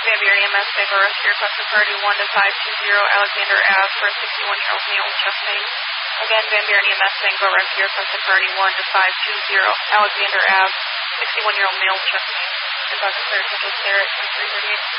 Van Buren EMS, Bangor Rescue request for priority 1 to 520 Alexander Ave for a 61-year-old male with chest pain. Again, Van Buren EMS, Bangor Rescue request for priority 1 to 520 Alexander Ave, 61-year-old male with chest pain. Request clear to Sarah at 338.